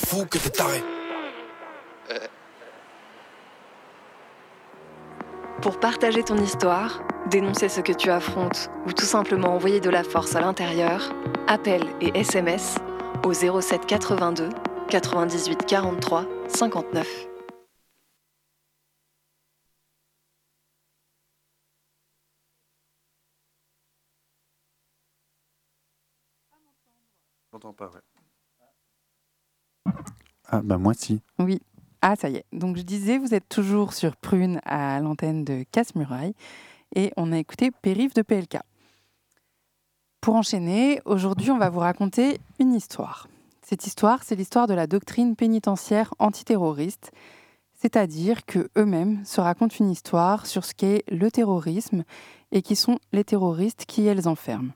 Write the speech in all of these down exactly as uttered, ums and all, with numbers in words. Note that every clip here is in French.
fou, que t'es taré. Pour partager ton histoire, dénoncer ce que tu affrontes ou tout simplement envoyer de la force à l'intérieur, appel et S M S au zéro sept quatre-vingt-deux quatre-vingt-dix-huit quarante-trois cinquante-neuf. J'entends pas, ouais. Ah, bah moi, si. Oui. Ah, ça y est. Donc, je disais, vous êtes toujours sur Prune à l'antenne de Casse-Muraille et on a écouté Périph' de P L K. Pour enchaîner, aujourd'hui, on va vous raconter une histoire. Cette histoire, c'est l'histoire de la doctrine pénitentiaire antiterroriste, c'est-à-dire qu'eux-mêmes se racontent une histoire sur ce qu'est le terrorisme et qui sont les terroristes qui elles enferment.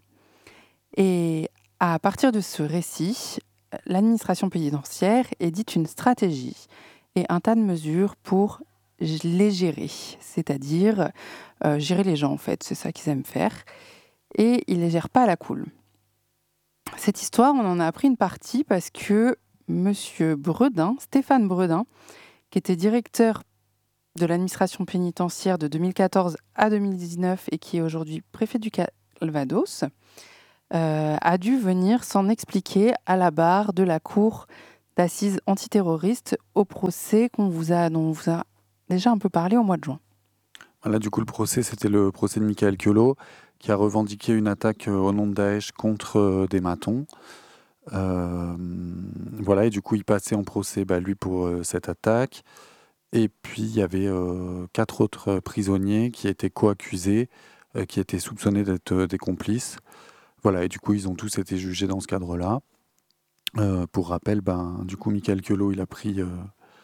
Et à partir de ce récit, l'administration pénitentiaire édite une stratégie et un tas de mesures pour les gérer, c'est-à-dire euh, gérer les gens en fait, c'est ça qu'ils aiment faire, et ils les gèrent pas à la cool. Cette histoire, on en a appris une partie parce que Monsieur Bredin, Stéphane Bredin, qui était directeur de l'administration pénitentiaire de deux mille quatorze à deux mille dix-neuf et qui est aujourd'hui préfet du Calvados, euh, a dû venir s'en expliquer à la barre de la cour d'assises antiterroristes au procès qu'on vous a, dont on vous a déjà un peu parlé au mois de juin. Là, du coup, le procès, c'était le procès de Michael Chiolo, qui a revendiqué une attaque au nom de Daesh contre euh, des matons. Euh, voilà, et du coup, il passait en procès, bah, lui, pour euh, cette attaque. Et puis, il y avait euh, quatre autres prisonniers qui étaient co-accusés, euh, qui étaient soupçonnés d'être euh, des complices. Voilà, et du coup, ils ont tous été jugés dans ce cadre-là. Euh, pour rappel, ben, du coup, Michael Chiolo, il a pris euh,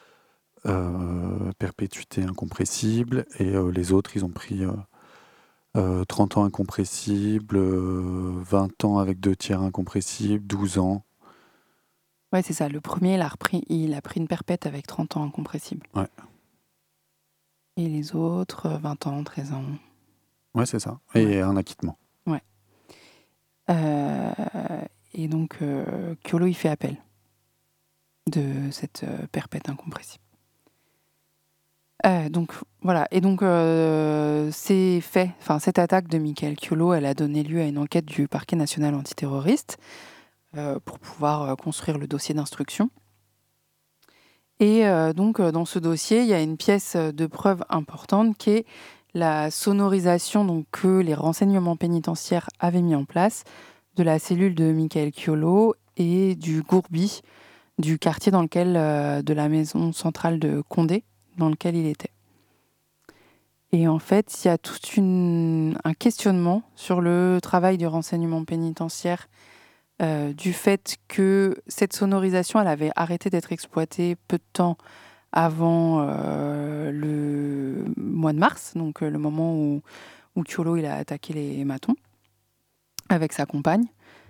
euh, perpétuité incompressible, et euh, les autres, ils ont pris euh, euh, trente ans incompressible, euh, vingt ans avec deux tiers incompressible, douze ans. Ouais, c'est ça. Le premier, il a, repris, il a pris une perpète avec trente ans incompressible. Ouais. Et les autres, vingt ans, treize ans. Ouais, c'est ça. Et ouais. Un acquittement. Ouais. Euh, et donc, euh, Chiolo, il fait appel de cette euh, perpète incompressible. Euh, donc, voilà. Et donc, euh, ces faits, enfin, cette attaque de Michael Chiolo, elle a donné lieu à une enquête du parquet national antiterroriste euh, pour pouvoir euh, construire le dossier d'instruction. Et euh, donc, euh, dans ce dossier, il y a une pièce de preuve importante qui est la sonorisation donc, que les renseignements pénitentiaires avaient mis en place de la cellule de Michael Chiolo et du Gourbi, du quartier dans lequel, euh, de la maison centrale de Condé, dans lequel il était. Et en fait, il y a tout une, un questionnement sur le travail du renseignement pénitentiaire euh, du fait que cette sonorisation, elle avait arrêté d'être exploitée peu de temps avant euh, le mois de mars, donc euh, le moment où, où Chiolo il a attaqué les matons avec sa compagne.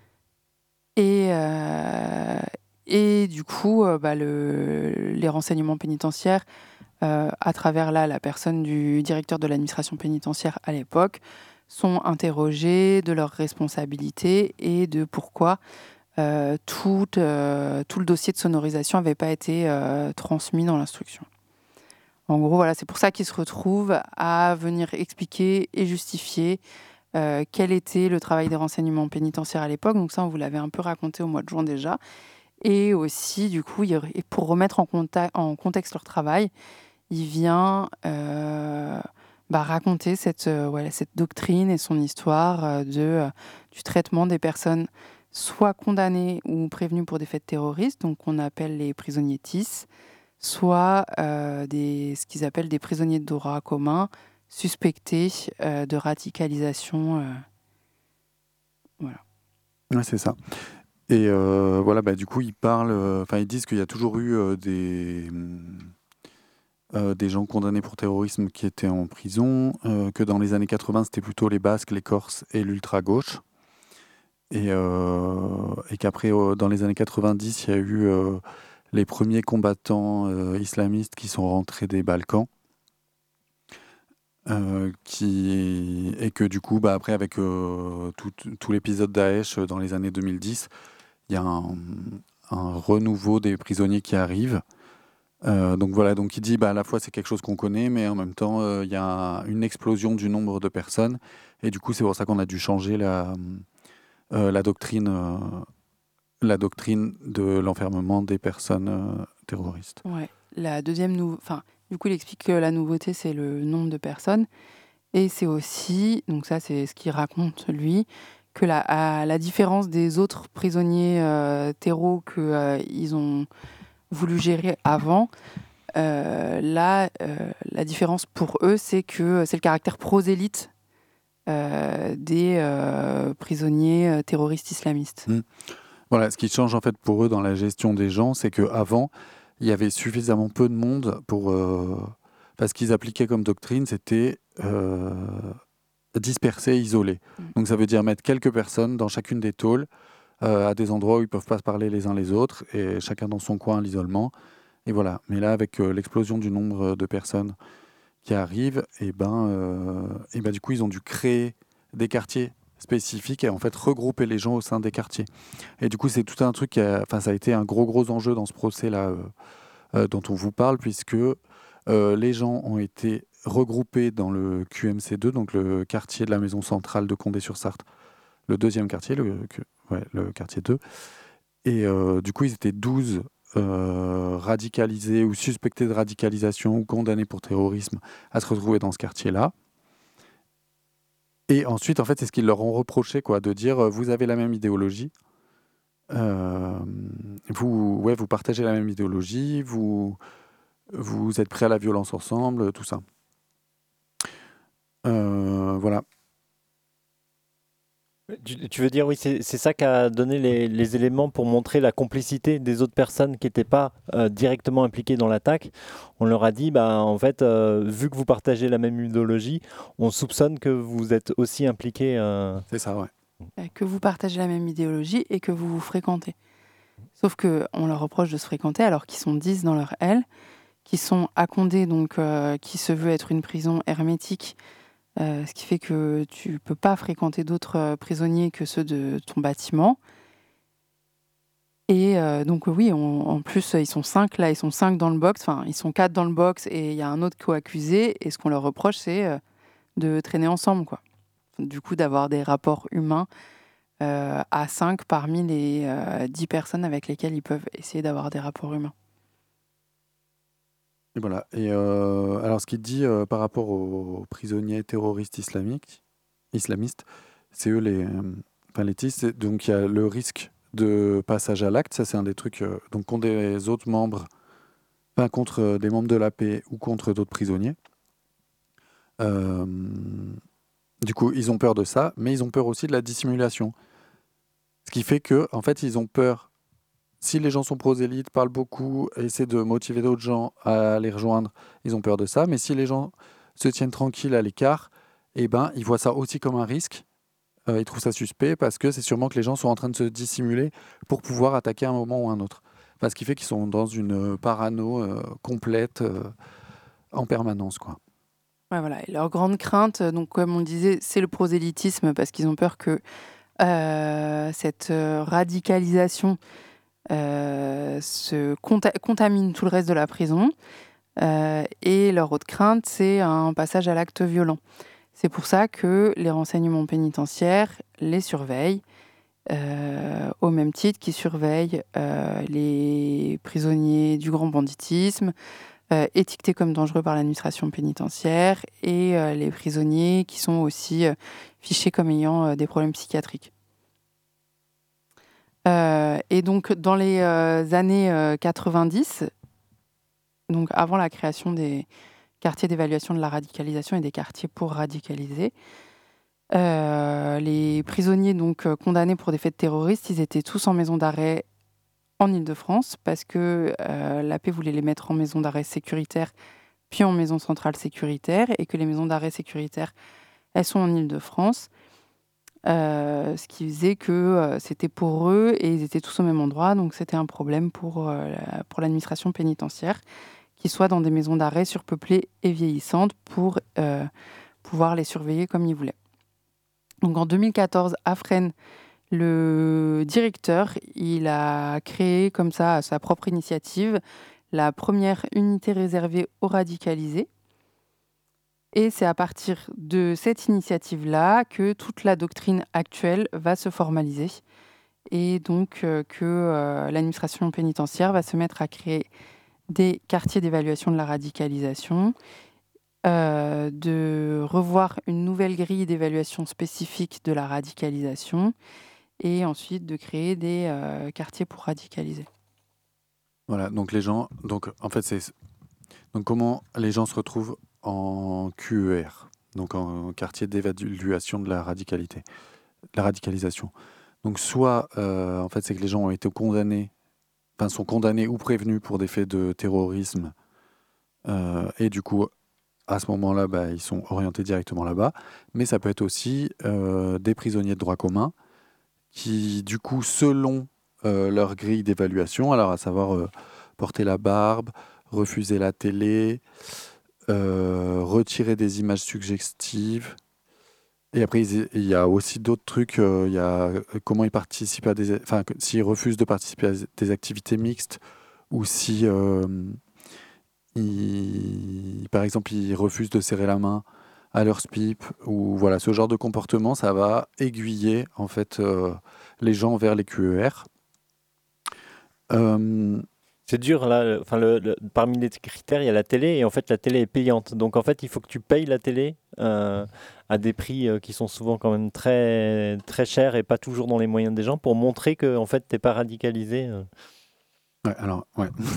Et, euh, et du coup, euh, bah, le, les renseignements pénitentiaires, euh, à travers là, la personne du directeur de l'administration pénitentiaire à l'époque, sont interrogés de leurs responsabilités et de pourquoi euh, tout, euh, tout le dossier de sonorisation n'avait pas été euh, transmis dans l'instruction. En gros, voilà, c'est pour ça qu'ils se retrouvent à venir expliquer et justifier euh, quel était le travail des renseignements pénitentiaires à l'époque. Donc ça, on vous l'avait un peu raconté au mois de juin déjà. Et aussi, du coup, pour remettre en, contact, en contexte leur travail, il vient euh, bah, raconter cette, euh, ouais, cette doctrine et son histoire euh, de, euh, du traitement des personnes soit condamnées ou prévenues pour des faits terroristes, donc qu'on appelle les prisonniers T I S, soit euh, des, ce qu'ils appellent des prisonniers de droit commun, suspectés euh, de radicalisation. Euh, voilà. Ouais, c'est ça. Et euh, voilà, bah, du coup, ils parlent, enfin, euh, ils disent qu'il y a toujours eu euh, des, euh, des gens condamnés pour terrorisme qui étaient en prison, euh, que dans les années quatre-vingts, c'était plutôt les Basques, les Corses et l'ultra-gauche. Et, euh, et qu'après, euh, dans les années quatre-vingt-dix, il y a eu euh, les premiers combattants euh, islamistes qui sont rentrés des Balkans. Euh, qui... Et que du coup, bah, après, avec euh, tout, tout l'épisode Daesh euh, dans les années deux mille dix, il y a un, un renouveau des prisonniers qui arrivent. Euh, donc voilà, donc il dit bah, à la fois c'est quelque chose qu'on connaît, mais en même temps il euh, y a une explosion du nombre de personnes. Et du coup, c'est pour ça qu'on a dû changer la, euh, la, doctrine, euh, la doctrine de l'enfermement des personnes euh, terroristes. Ouais. La deuxième nou... enfin, du coup, il explique que la nouveauté, c'est le nombre de personnes. Et c'est aussi, donc ça c'est ce qu'il raconte lui, que la, à la différence des autres prisonniers euh, terreaux qu'ils ont voulu gérer avant, euh, là, euh, la différence pour eux, c'est que c'est le caractère prosélyte euh, des euh, prisonniers euh, terroristes islamistes. Mmh. Voilà, ce qui change en fait pour eux dans la gestion des gens, c'est qu'avant, il y avait suffisamment peu de monde pour... Euh, parce qu'ils appliquaient comme doctrine, c'était euh, disperser, isoler. Mmh. Donc ça veut dire mettre quelques personnes dans chacune des tôles, euh, à des endroits où ils ne peuvent pas se parler les uns les autres, et chacun dans son coin, l'isolement. Et voilà. Mais là, avec euh, l'explosion du nombre de personnes qui arrivent, et ben, euh, et ben, du coup, ils ont dû créer des quartiers spécifiques et en fait regrouper les gens au sein des quartiers. Et du coup, c'est tout un truc, qui a, enfin, ça a été un gros, gros enjeu dans ce procès-là euh, euh, dont on vous parle, puisque euh, les gens ont été regroupés dans le Q M C deux, donc le quartier de la maison centrale de Condé-sur-Sarthe, le deuxième quartier, le, ouais, le quartier deux. Et euh, du coup, ils étaient douze euh, radicalisés ou suspectés de radicalisation ou condamnés pour terrorisme à se retrouver dans ce quartier-là. Et ensuite, en fait, c'est ce qu'ils leur ont reproché, quoi, de dire euh, vous avez la même idéologie, euh, vous, ouais, vous partagez la même idéologie, vous, vous êtes prêts à la violence ensemble, tout ça. Euh, voilà. Tu, tu veux dire, oui, c'est, c'est ça qui a donné les, les éléments pour montrer la complicité des autres personnes qui n'étaient pas euh, directement impliquées dans l'attaque. On leur a dit, bah, en fait, euh, vu que vous partagez la même idéologie, on soupçonne que vous êtes aussi impliqués. Euh... C'est ça, ouais. Que vous partagez la même idéologie et que vous vous fréquentez. Sauf qu'on leur reproche de se fréquenter alors qu'ils sont dix dans leur aile, qui sont à Condé, donc euh, qui se veut être une prison hermétique, euh, ce qui fait que tu ne peux pas fréquenter d'autres euh, prisonniers que ceux de ton bâtiment. Et euh, donc oui, on, en plus, ils sont cinq, là, ils sont cinq dans le box, enfin, ils sont quatre dans le box et il y a un autre co-accusé, et ce qu'on leur reproche, c'est euh, de traîner ensemble, quoi. Du coup, d'avoir des rapports humains euh, à cinq parmi les euh, dix personnes avec lesquelles ils peuvent essayer d'avoir des rapports humains. Et voilà. Et euh, alors, ce qu'il dit euh, par rapport aux prisonniers terroristes islamiques, islamistes, c'est eux les, euh, enfin les T I S. Donc, il y a le risque de passage à l'acte. Ça, c'est un des trucs. Euh, donc, contre des autres membres, enfin, contre euh, des membres de l'A P ou contre d'autres prisonniers. Euh, du coup, ils ont peur de ça, mais ils ont peur aussi de la dissimulation. Ce qui fait que, en fait, ils ont peur. Si les gens sont prosélytes, parlent beaucoup, essaient de motiver d'autres gens à les rejoindre, ils ont peur de ça. Mais si les gens se tiennent tranquilles à l'écart, eh ben, ils voient ça aussi comme un risque. Euh, ils trouvent ça suspect parce que c'est sûrement que les gens sont en train de se dissimuler pour pouvoir attaquer à un moment ou un autre. Enfin, ce qui fait qu'ils sont dans une parano euh, complète euh, en permanence, quoi. Ouais, voilà. Et leur grande crainte, donc, comme on le disait, c'est le prosélytisme parce qu'ils ont peur que euh, cette euh, radicalisation Euh, se conta- contamine tout le reste de la prison. Euh, et leur autre crainte, c'est un passage à l'acte violent. C'est pour ça que les renseignements pénitentiaires les surveillent, euh, au même titre qu'ils surveillent euh, les prisonniers du grand banditisme, euh, étiquetés comme dangereux par l'administration pénitentiaire, et euh, les prisonniers qui sont aussi euh, fichés comme ayant euh, des problèmes psychiatriques. Euh, et donc, dans les euh, années euh, quatre-vingt-dix, donc avant la création des quartiers d'évaluation de la radicalisation et des quartiers pour radicaliser, euh, les prisonniers donc euh, condamnés pour des faits terroristes, ils étaient tous en maison d'arrêt en Île-de-France parce que euh, l'A P voulait les mettre en maison d'arrêt sécuritaire puis en maison centrale sécuritaire, et que les maisons d'arrêt sécuritaires, elles sont en Île-de-France. Euh, ce qui faisait que euh, c'était pour eux et ils étaient tous au même endroit, donc c'était un problème pour, euh, la, pour l'administration pénitentiaire qu'ils soient dans des maisons d'arrêt surpeuplées et vieillissantes pour euh, pouvoir les surveiller comme ils voulaient. Donc en deux mille quatorze, à Fresnes, le directeur, il a créé comme ça, à sa propre initiative, la première unité réservée aux radicalisés. Et c'est à partir de cette initiative-là que toute la doctrine actuelle va se formaliser. Et donc euh, que euh, l'administration pénitentiaire va se mettre à créer des quartiers d'évaluation de la radicalisation, euh, de revoir une nouvelle grille d'évaluation spécifique de la radicalisation et ensuite de créer des euh, quartiers pour radicaliser. Voilà, donc les gens, donc en fait c'est donc comment les gens se retrouvent en Q E R, donc en quartier d'évaluation de la radicalité, la radicalisation. Donc soit euh, en fait c'est que les gens ont été condamnés, enfin sont condamnés ou prévenus pour des faits de terrorisme euh, et du coup à ce moment-là bah, ils sont orientés directement là-bas, mais ça peut être aussi euh, des prisonniers de droit commun qui du coup selon euh, leur grille d'évaluation, alors à savoir euh, porter la barbe, refuser la télé, euh, retirer des images suggestives. Et après, il il y a aussi d'autres trucs. euh, Il y a euh, comment ils participent à des, enfin, que- s'ils refusent de participer à des activités mixtes ou si, euh, ils- par exemple, ils refusent de serrer la main à leur pipe ou voilà, ce genre de comportement, ça va aiguiller en fait euh, les gens vers les Q E R. Euh, C'est dur là. le- Enfin, le, le- parmi les critères, il y a la télé et en fait, la télé est payante. Donc en fait, il faut que tu payes la télé euh, à des prix euh, qui sont souvent quand même très très chers et pas toujours dans les moyens des gens pour montrer que en fait, t'es pas radicalisé. euh. ouais, alors, ouais.